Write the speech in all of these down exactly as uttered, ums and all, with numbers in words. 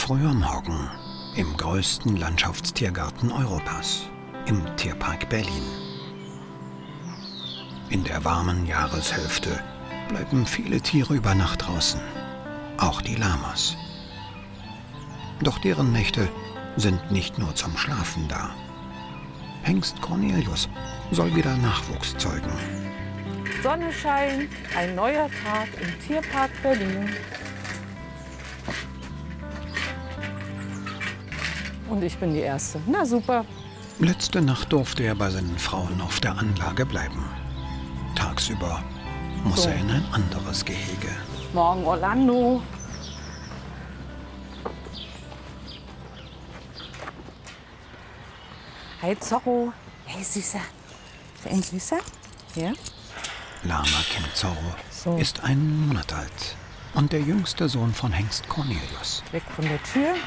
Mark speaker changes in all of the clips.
Speaker 1: Früher Morgen im größten Landschaftstiergarten Europas, im Tierpark Berlin. In der warmen Jahreshälfte bleiben viele Tiere über Nacht draußen, auch die Lamas. Doch deren Nächte sind nicht nur zum Schlafen da. Hengst Cornelius soll wieder Nachwuchs zeugen.
Speaker 2: Sonne scheint, ein neuer Tag im Tierpark Berlin. Und ich bin die Erste. Na super.
Speaker 1: Letzte Nacht durfte er bei seinen Frauen auf der Anlage bleiben. Tagsüber muss
Speaker 2: So.
Speaker 1: er in ein anderes Gehege.
Speaker 2: Morgen Orlando. Hi Zorro. Hey Süßer. Ist ein Süßer? Ja?
Speaker 1: Lama-Kind Zorro
Speaker 2: So.
Speaker 1: ist einen Monat alt und der jüngste Sohn von Hengst Cornelius.
Speaker 2: Weg von der Tür.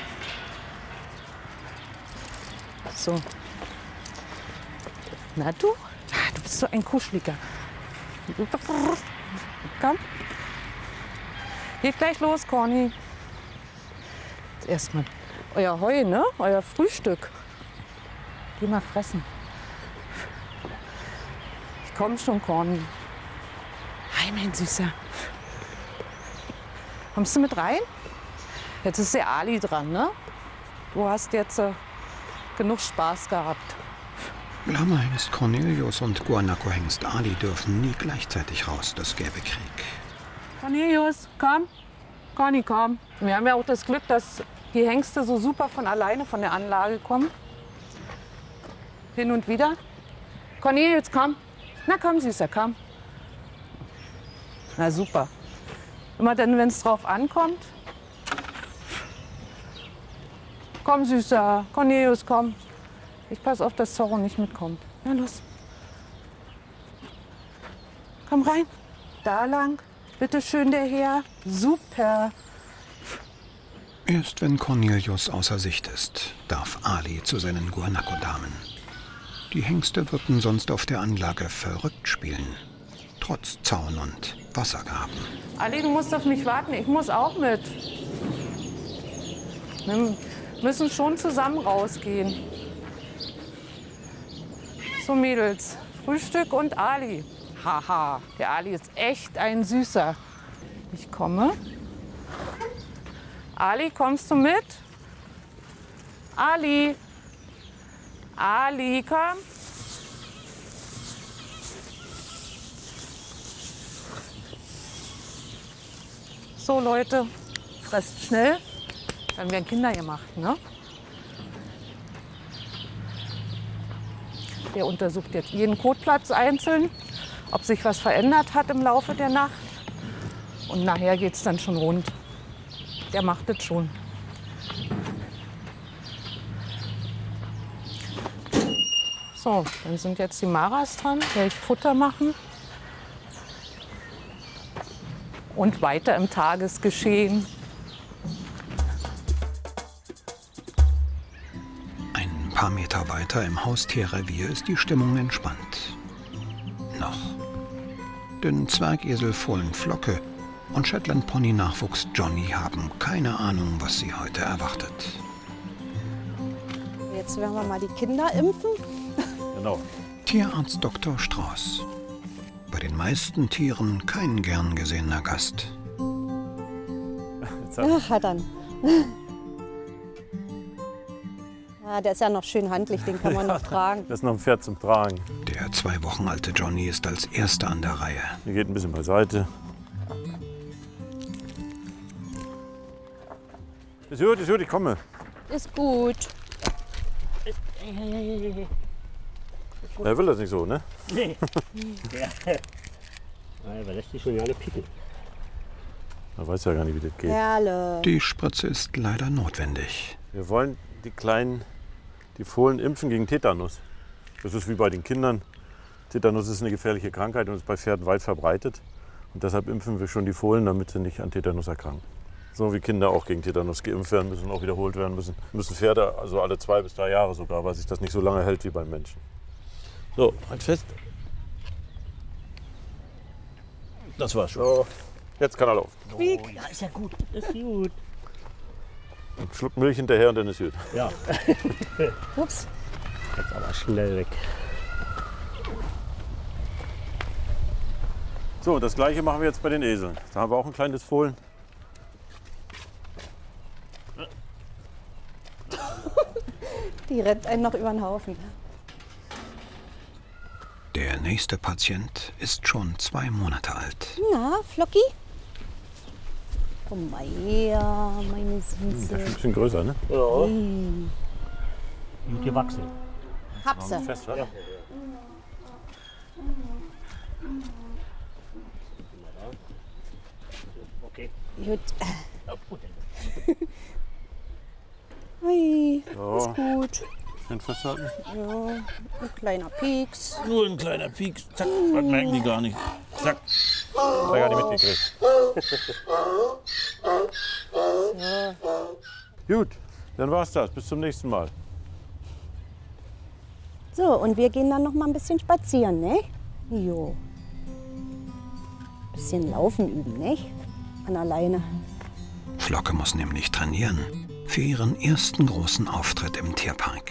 Speaker 2: So. Na du? Ah, du bist so ein Kuscheliger. Komm. Geht gleich los, Corny. Jetzt erstmal euer Heu, ne? Euer Frühstück. Geh mal fressen. Ich komm schon, Corny. Hi, mein Süßer. Kommst du mit rein? Jetzt ist der Ali dran, ne? Du hast jetzt äh, genug Spaß gehabt.
Speaker 1: Lama-Hengst Cornelius und Guanaco-Hengst Ali dürfen nie gleichzeitig raus, das gäbe Krieg.
Speaker 2: Cornelius, komm. Corny, komm. Wir haben ja auch das Glück, dass die Hengste so super von alleine von der Anlage kommen. Hin und wieder. Cornelius, komm. Na komm, Süßer, komm. Na super. Immer dann, wenn es drauf ankommt. Komm, Süßer. Cornelius, komm. Ich pass auf, dass Zorro nicht mitkommt. Na los. Komm rein. Da lang. Bitte schön, der Herr. Super.
Speaker 1: Erst wenn Cornelius außer Sicht ist, darf Ali zu seinen Guanaco-Damen. Die Hengste würden sonst auf der Anlage verrückt spielen, trotz Zaun und Wassergraben.
Speaker 2: Ali, du musst auf mich warten. Ich muss auch mit. Wir müssen schon zusammen rausgehen. So, Mädels. Frühstück und Ali. Haha, der Ali ist echt ein Süßer. Ich komme. Ali, kommst du mit? Ali. Ali, komm. So, Leute, fresst schnell. Dann werden Kinder gemacht, ne? Der untersucht jetzt jeden Kotplatz einzeln, ob sich was verändert hat im Laufe der Nacht. Und nachher geht es dann schon rund. Der macht das schon. So, dann sind jetzt die Maras dran. Werde ich Futter machen. Und weiter im Tagesgeschehen.
Speaker 1: Ein paar Meter weiter im Haustierrevier ist die Stimmung entspannt. Noch. Denn Zwergesel Fohlen Flocke und Shetland-Pony-Nachwuchs Johnny haben keine Ahnung, was sie heute erwartet.
Speaker 3: Jetzt werden wir mal die Kinder impfen.
Speaker 4: Genau.
Speaker 1: Tierarzt Doktor Strauß. Bei den meisten Tieren kein gern gesehener Gast.
Speaker 3: Ach, dann. Ja, der ist ja noch schön handlich, den kann man noch tragen.
Speaker 4: Das ist noch ein Pferd zum Tragen.
Speaker 1: Der zwei Wochen alte Johnny ist als erster an der Reihe.
Speaker 4: Der geht ein bisschen beiseite. Ist gut, ist gut, ich komme.
Speaker 3: Ist gut.
Speaker 4: Er will das nicht so, ne?
Speaker 5: Nee. Ja. Aber lässt sich schon ja alle picken.
Speaker 4: Er weiß ja gar nicht, wie das geht.
Speaker 3: Herrle.
Speaker 1: Die Spritze ist leider notwendig.
Speaker 4: Wir wollen die kleinen, die Fohlen impfen gegen Tetanus. Das ist wie bei den Kindern. Tetanus ist eine gefährliche Krankheit und ist bei Pferden weit verbreitet. Und deshalb impfen wir schon die Fohlen, damit sie nicht an Tetanus erkranken. So wie Kinder auch gegen Tetanus geimpft werden müssen und auch wiederholt werden müssen. Müssen Pferde also alle zwei bis drei Jahre sogar, weil sich das nicht so lange hält wie beim Menschen. So, halt fest. Das war's schon. So, jetzt kann er laufen.
Speaker 5: Oh, ja, ist ja gut. Ist gut.
Speaker 4: Ein Schluck Milch hinterher und dann ist gut.
Speaker 5: Ja,
Speaker 3: Ups.
Speaker 5: jetzt aber schnell weg.
Speaker 4: So, das gleiche machen wir jetzt bei den Eseln. Da haben wir auch ein kleines Fohlen.
Speaker 3: Die rennt einen noch über den Haufen.
Speaker 1: Der nächste Patient ist schon zwei Monate alt.
Speaker 3: Na, Flocki? Komm mal her, meine
Speaker 4: Der ist ein
Speaker 3: Süße.
Speaker 4: bisschen größer, ne?
Speaker 5: Ja,
Speaker 3: Hm,
Speaker 5: gut gewachsen.
Speaker 3: Hapse.
Speaker 4: Fest, wa?
Speaker 5: Ja. Okay.
Speaker 3: Gut.
Speaker 5: Ja, gut.
Speaker 3: Ui,
Speaker 4: Ja,
Speaker 3: ist gut.
Speaker 4: schön festhalten.
Speaker 3: Ja, ein kleiner Pieks.
Speaker 4: Nur ein kleiner Piek. Zack, das merken die gar nicht. Zack. Hat er gar nicht mitgekriegt. Gut, dann war's das. Bis zum nächsten Mal.
Speaker 3: So, und wir gehen dann noch mal ein bisschen spazieren, ne? Jo. Bisschen laufen üben, ne? An alleine.
Speaker 1: Flocke muss nämlich trainieren für ihren ersten großen Auftritt im Tierpark.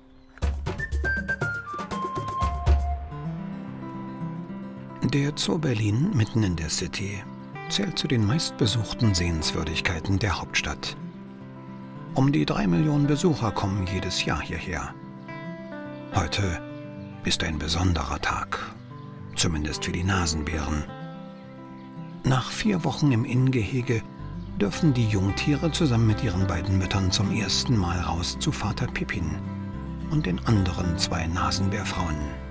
Speaker 1: Der Zoo Berlin, mitten in der City, zählt zu den meistbesuchten Sehenswürdigkeiten der Hauptstadt. Um die drei Millionen Besucher kommen jedes Jahr hierher. Heute ist ein besonderer Tag, zumindest für die Nasenbären. Nach vier Wochen im Inngehege dürfen die Jungtiere zusammen mit ihren beiden Müttern zum ersten Mal raus zu Vater Pippin und den anderen zwei Nasenbärfrauen.